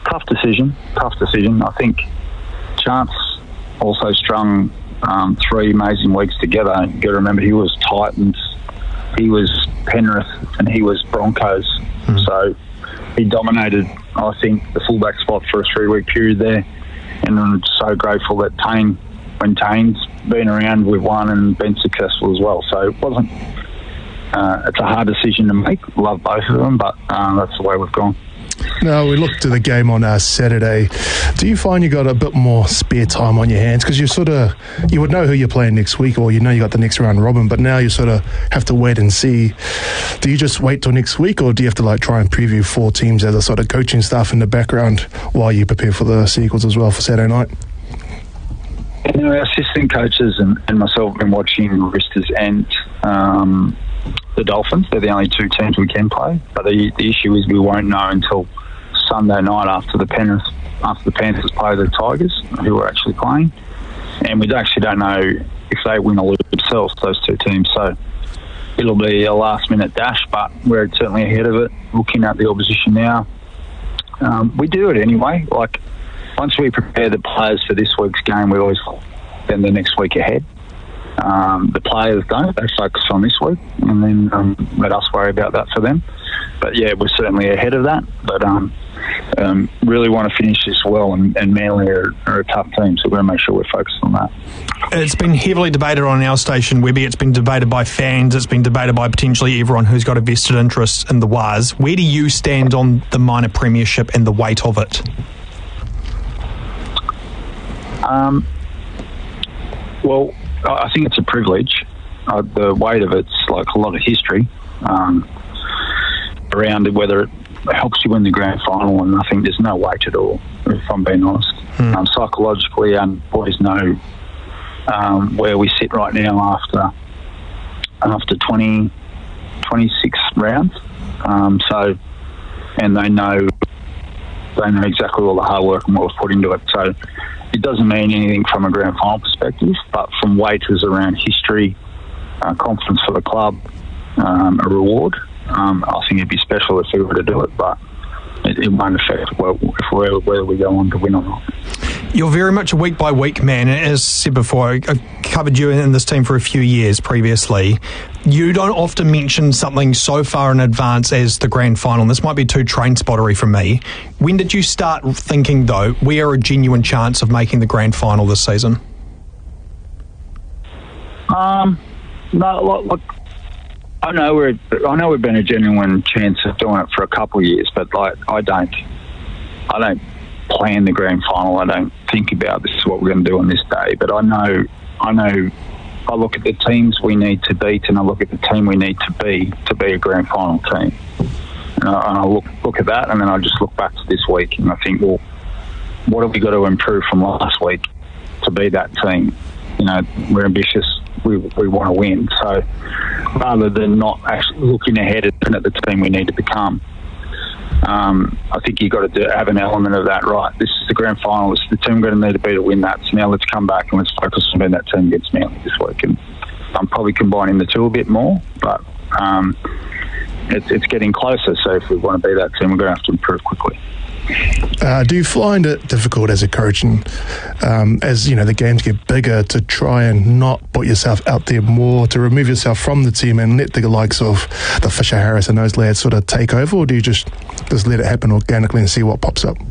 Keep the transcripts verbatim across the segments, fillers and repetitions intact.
tough decision. Tough decision. I think Chance also strung um, three amazing weeks together. You've got to remember he was Titans, he was Penrith, and he was Broncos. Mm. So he dominated, I think, the fullback spot for a three-week period there. And I'm so grateful that Tane, when Tane's been around, we've won and been successful as well. So it wasn't. Uh, it's a hard decision to make. Love both of them, but uh, that's the way we've gone. Now, we looked at the game on uh, Saturday. Do you find you got a bit more spare time on your hands? Because you sort of, you would know who you're playing next week, or you know you got the next round robin, but now you sort of have to wait and see. Do you just wait till next week, or do you have to like try and preview four teams as a sort of coaching staff in the background while you prepare for the Seagulls as well for Saturday night? You know, our assistant coaches and, and myself have been watching Roosters and um, the Dolphins. They're the only two teams we can play. But the, the issue is we won't know until Sunday night after the Penrith, after the Panthers play the Tigers, who are actually playing. And we actually don't know if they win or lose themselves, those two teams. So it'll be a last-minute dash, but we're certainly ahead of it, looking at the opposition now. Um, we do it anyway. Like, once we prepare the players for this week's game, we always spend the next week ahead. Um, the players don't. They focus on this week, and then um, let us worry about that for them. But, yeah, we're certainly ahead of that. But um, um, really want to finish this well, and, and Manly are, are a tough team, so we're going to make sure we're focused on that. It's been heavily debated on our station, Webby. It's been debated by fans. It's been debated by potentially everyone who's got a vested interest in the Waz. Where do you stand on the minor premiership and the weight of it? Um, well, I think it's a privilege. Uh, the weight of it's like a lot of history um, around it, whether it helps you win the grand final, and I think there's no weight at all, if I'm being honest. Hmm. Um, psychologically, and boys know um, where we sit right now after after twenty, twenty-six rounds. Um, so, and they know they know exactly all the hard work and what was put into it. So it doesn't mean anything from a grand final perspective, but from weight is around history, uh, confidence for the club, um, a reward. Um, I think it'd be special if we were to do it, but it, it won't affect well, if we're, whether we go on to win or not. You're very much a week-by-week man. As said before, I covered you in this team for a few years previously. You don't often mention something so far in advance as the grand final. This might be too train-spottery from me. When did you start thinking, though, we are a genuine chance of making the grand final this season? Um, no, look, look I know we're. I know we've been a genuine chance of doing it for a couple of years, but like I don't. I don't plan the grand final. I don't think about this is what we're going to do on this day. But I know. I know. I look at the teams we need to beat, and I look at the team we need to be to be a grand final team. And I, and I look look at that, and then I just look back to this week, and I think, well, what have we got to improve from last week to be that team? You know, we're ambitious. We we want to win. So rather than not actually looking ahead at the team we need to become, um, I think you've got to do, have an element of that, right? This is the grand final. This is the team we're going to need to be to win that. So now let's come back and let's focus on being that team against Manly this week. And I'm probably combining the two a bit more, but um, it's, it's getting closer. So if we want to be that team, we're going to have to improve quickly. Uh, do you find it difficult as a coach, and um, as you know the games get bigger, to try and not put yourself out there more, to remove yourself from the team and let the likes of the Fisher Harris and those lads sort of take over, or do you just just let it happen organically and see what pops up?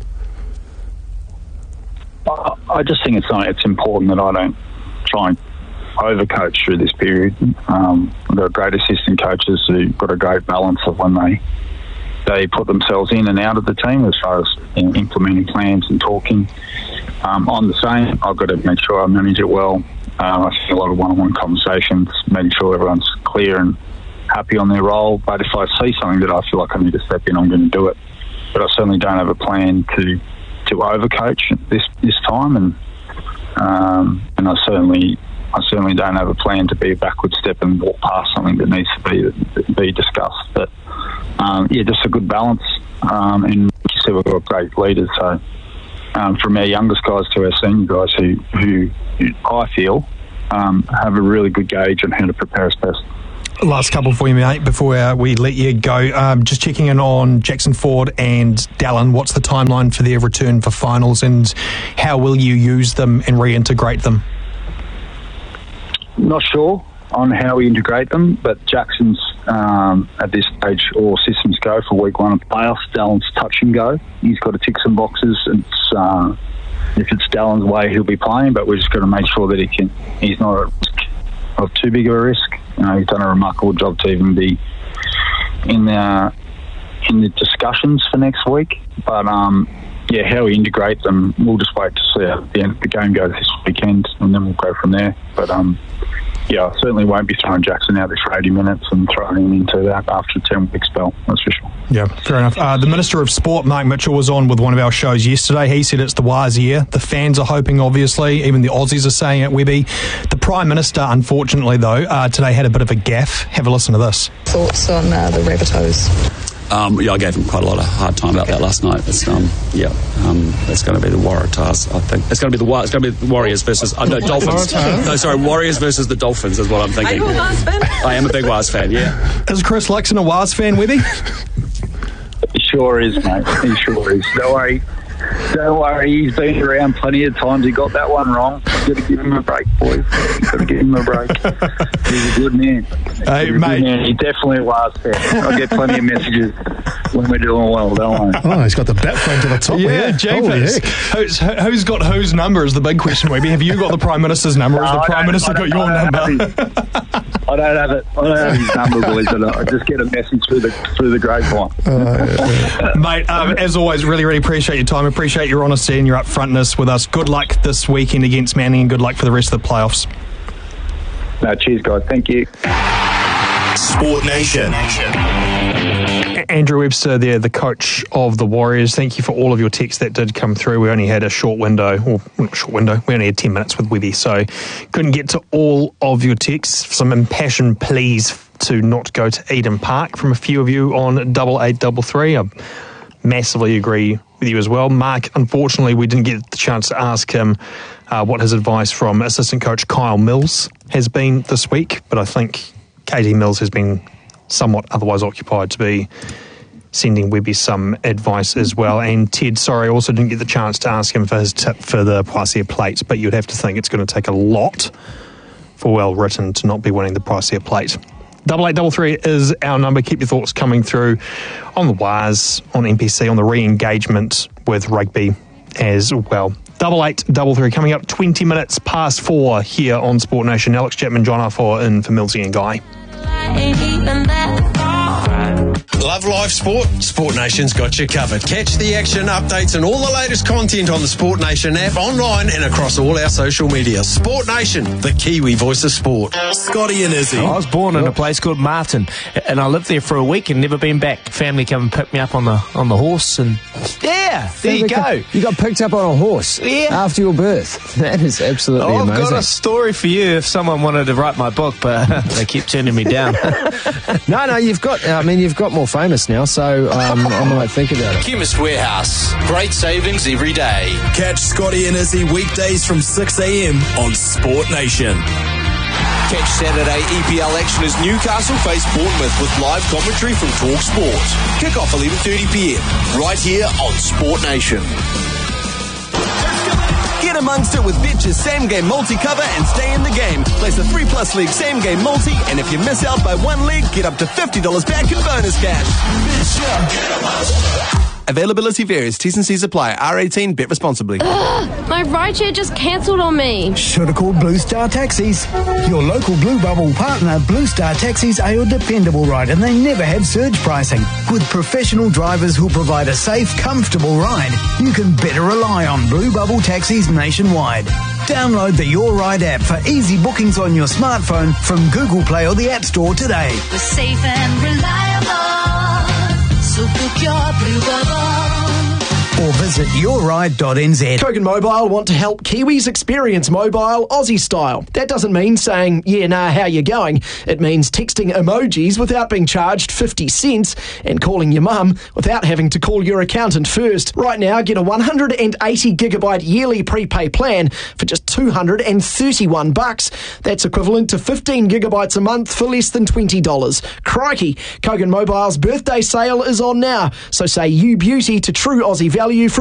I just think it's not, it's important that I don't try and overcoach through this period. Um, we've got great assistant coaches who've got a great balance of when they they put themselves in and out of the team as far as you know, implementing plans and talking. Um, I'm the same. I've got to make sure I manage it well. Uh, I see a lot of one-on-one conversations, making sure everyone's clear and happy on their role. But if I see something that I feel like I need to step in, I'm going to do it. But I certainly don't have a plan to to overcoach this this time, and um, and I certainly I certainly don't have a plan to be a backward step and walk past something that needs to be be discussed. But um, yeah, just a good balance. Um, and like you said, we've got great leaders. So um, from our youngest guys to our senior guys, who who, who I feel um, have a really good gauge on how to prepare us best. Last couple for you, mate, before uh, we let you go. Um, just checking in on Jackson Ford and Dallin. What's the timeline for their return for finals, and how will you use them and reintegrate them? Not sure on how we integrate them, but Jackson's um, at this stage all systems go for week one of playoffs. Dallin's touch and go. He's got to tick some boxes. It's uh, if it's Dallin's way, he'll be playing, but we've just got to make sure that he can. He's not at risk of too big of a risk. You know, he's done a remarkable job to even be in the in the discussions for next week. But um, yeah, how we integrate them, we'll just wait to see how the, the game goes this weekend, and then we'll go from there. But um, yeah, I certainly won't be throwing Jackson out there for eighty minutes and throwing him into that after a ten-week spell, that's for sure. Yeah, fair enough. Uh, the Minister of Sport, Mark Mitchell, was on with one of our shows yesterday. He said it's the wise year. The fans are hoping, obviously. Even the Aussies are saying it, Webby. The Prime Minister, unfortunately, though, uh, today had a bit of a gaffe. Have a listen to this. Thoughts on uh, the Rabbitohs? Um, yeah, I gave him quite a lot of hard time about that last night. It's, um, yeah, um, it's going to be the Waratahs, I think. It's going to be the it's going to be the Warriors versus uh, no Dolphins. No, sorry, Warriors versus the Dolphins is what I'm thinking. Are you a Waz fan? I am a big Waz fan. Yeah. Is Chris Luxon a Waz fan, Webby? He sure is, mate. He sure is. Don't worry. Don't worry. He's been around plenty of times. He got that one wrong. You've got to give him a break, boys. You've got to give him a break. He's a good man. Hey, He's a mate. good man. He definitely was fan. I get plenty of messages when we're doing well, don't I? Oh, he's got the bat phone to the top. Yeah, there. Jeepers. Who's, who's got whose number is the big question, Webby. Have you got the Prime Minister's number, or has No, the I Prime don't- Minister I got don't- your I don't number? have his- I don't have it. I don't have his number, boys, but I just get a message through the through the grapevine. Mate, um, as always, really, really appreciate your time. Appreciate your honesty and your upfrontness with us. Good luck this weekend against Manning, and good luck for the rest of the playoffs. No, cheers, guys. Thank you. Sport Nation. Andrew Webster there, the coach of the Warriors. Thank you for all of your texts that did come through. We only had a short window, or not short window, we only had ten minutes with Webby, so couldn't get to all of your texts. Some impassioned pleas to not go to Eden Park from a few of you on double eight double three. I massively agree with you as well. Mark, unfortunately, we didn't get the chance to ask him uh, what his advice from assistant coach Kyle Mills has been this week, but I think Katie Mills has been somewhat otherwise occupied to be sending Webby some advice as well. And Ted, sorry, I also didn't get the chance to ask him for his tip for the Priceair plate, but you'd have to think it's going to take a lot for Well Written to not be winning the Priceair plate. Double eight double three is our number. Keep your thoughts coming through on the wires, on N P C, on the re-engagement with rugby as well. Double eight double three coming up twenty minutes past four here on Sport Nation. Alex Chapman, John Arthur in for Millsy and Guy. Love live sport? Sport Nation's got you covered. Catch the action, updates and all the latest content on the Sport Nation app, online and across all our social media. Sport Nation, the Kiwi voice of sport. Scotty and Izzy. I was born in a place called Martin, and I lived there for a week and never been back. Family come and pick me up on the on the horse, and yeah, there you go. You got picked up on a horse Yeah. after your birth. That is absolutely Oh, I've amazing. got a story for you if someone wanted to write my book, but they keep turning me down. No, no, you've got. I mean, you've got more famous now, so um, I might think about it. Chemist Warehouse. Great savings every day. Catch Scotty and Izzy weekdays from six a.m. on Sport Nation. Catch Saturday E P L action as Newcastle face Bournemouth with live commentary from Talk Sport. Kick off eleven thirty p.m. right here on Sport Nation. Get amongst it with Betch's same-game multi-cover and stay in the game. Place a three plus league same-game multi, and if you miss out by one league, get up to fifty dollars back in bonus cash. Availability varies. T's and C's apply. R eighteen. Bet responsibly. My rideshare just cancelled on me. Should have called Blue Star Taxis. Your local Blue Bubble partner, Blue Star Taxis, are your dependable ride, and they never have surge pricing. With professional drivers who'll provide a safe, comfortable ride, you can better rely on Blue Bubble Taxis nationwide. Download the Your Ride app for easy bookings on your smartphone from Google Play or the App Store today. We're safe and reliable, so book your Blue Bubble. Or visit Visit your ride dot n z. Kogan Mobile want to help Kiwis experience mobile Aussie style. That doesn't mean saying, yeah, nah, how you going? It means texting emojis without being charged fifty cents and calling your mum without having to call your accountant first. Right now, get a one hundred eighty gigabyte yearly prepay plan for just two hundred thirty-one bucks. That's equivalent to fifteen gigabytes a month for less than twenty dollars. Crikey! Kogan Mobile's birthday sale is on now, so say you beauty to true Aussie value from